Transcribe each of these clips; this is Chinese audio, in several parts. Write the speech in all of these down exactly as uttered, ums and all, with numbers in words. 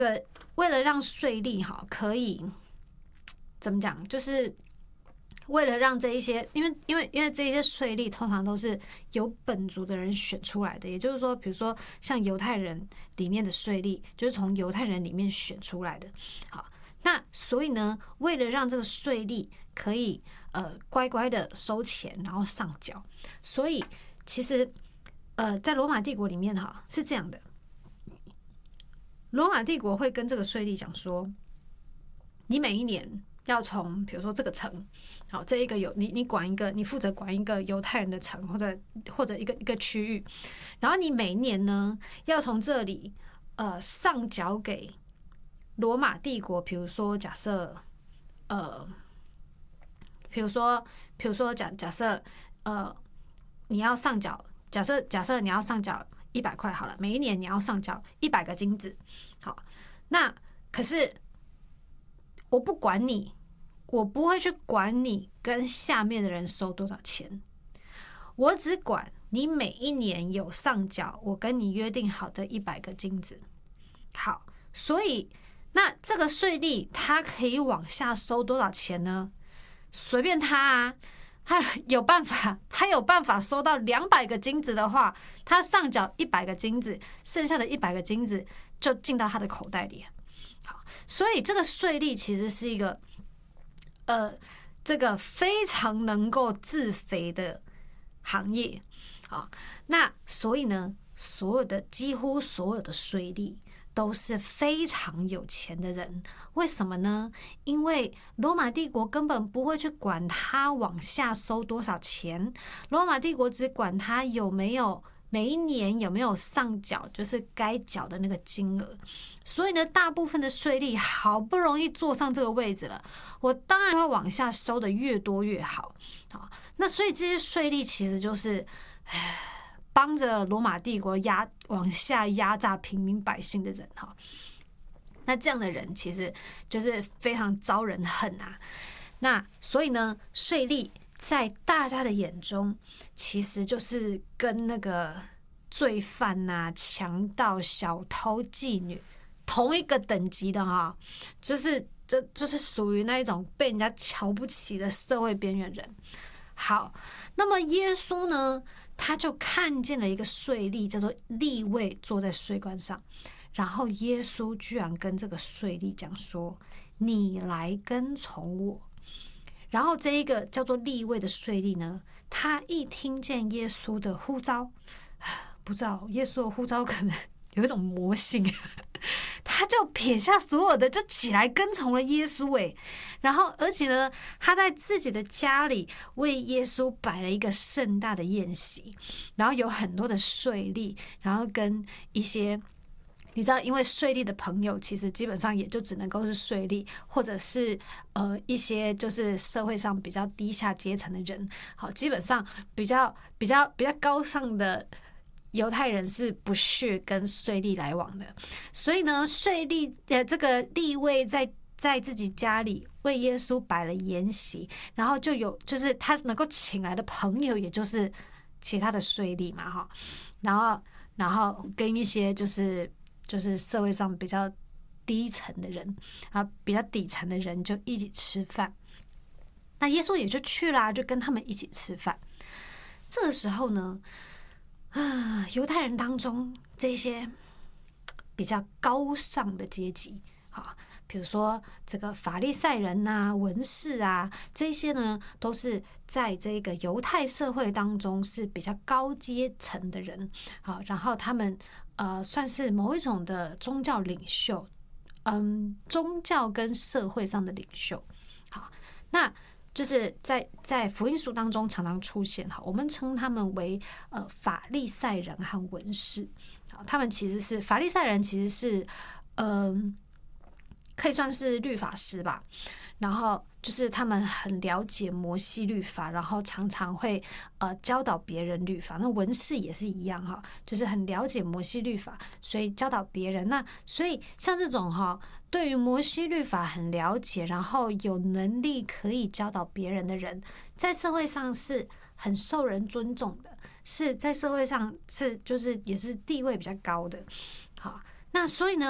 呃，为了让税吏哈可以怎么讲，就是为了让这一些，因为因为因为这一些税吏通常都是由本族的人选出来的，也就是说，比如说像犹太人里面的税吏，就是从犹太人里面选出来的。好，那所以呢，为了让这个税吏可以呃乖乖的收钱，然后上缴，所以其实呃在罗马帝国里面哈是这样的，罗马帝国会跟这个税吏讲说，你每一年要从比如说这个城，好，这一个有你你管一个，你负责管一个犹太人的城，或者或者一个一个区域，然后你每一年呢要从这里呃上缴给罗马帝国，比如说假设呃，比如说比如说假假设呃你要上缴，假设假设你要上缴一百块好了，每一年你要上缴一百个金子，好，那可是我不管你，我不会去管你跟下面的人收多少钱，我只管你每一年有上缴我跟你约定好的一百个金子。好，所以那这个税吏他可以往下收多少钱呢？随便他啊，他有办法，他有办法收到两百个金子的话，他上缴一百个金子，剩下的一百个金子就进到他的口袋里。好，所以这个税吏其实是一个，呃，这个非常能够自肥的行业。好，那所以呢，所有的几乎所有的税吏都是非常有钱的人。为什么呢？因为罗马帝国根本不会去管他往下收多少钱，罗马帝国只管他有没有每一年有没有上缴，就是该缴的那个金额。所以呢，大部分的税吏好不容易坐上这个位置了，我当然会往下收的越多越好。好，那所以这些税吏其实就是帮着罗马帝国压往下压榨平民百姓的人哈。那这样的人其实就是非常招人恨啊。那所以呢，税吏在大家的眼中，其实就是跟那个罪犯啊、强盗、小偷、妓女同一个等级的哈，就是就就是属于那一种被人家瞧不起的社会边缘人。好，那么耶稣呢，他就看见了一个税吏，叫做利未，坐在税关上。然后耶稣居然跟这个税吏讲说：“你来跟从我。”然后这一个叫做利未的税吏呢，他一听见耶稣的呼召，不知道耶稣的呼召可能有一种魔性，他就撇下所有的，就起来跟从了耶稣。哎，然后而且呢，他在自己的家里为耶稣摆了一个盛大的宴席，然后有很多的税吏，然后跟一些。你知道，因为税吏的朋友其实基本上也就只能够是税吏，或者是呃一些就是社会上比较低下阶层的人。好，基本上比较比较比较高尚的犹太人是不屑跟税吏来往的。所以呢，税吏呃这个利未在在自己家里为耶稣摆了筵席，然后就有就是他能够请来的朋友，也就是其他的税吏嘛哈，然后然后跟一些就是。就是社会上比较低层的人啊，比较底层的人就一起吃饭。那耶稣也就去啦，就跟他们一起吃饭。这个时候呢，啊，犹太人当中这些比较高尚的阶级，啊，比如说这个法利赛人啊、文士啊，这些呢都是在这个犹太社会当中是比较高阶层的人。好，然后他们。呃，算是某一种的宗教领袖，嗯，宗教跟社会上的领袖。好，那就是在在福音书当中常常出现，好，我们称他们为呃法利赛人和文士。好，他们其实是法利赛人，其实是嗯、呃，可以算是律法师吧。然后就是他们很了解摩西律法，然后常常会呃教导别人律法。那文士也是一样哈，就是很了解摩西律法，所以教导别人。那所以像这种哈，对于摩西律法很了解，然后有能力可以教导别人的人，在社会上是很受人尊重的，是在社会上是就是也是地位比较高的。好，那所以呢，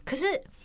可是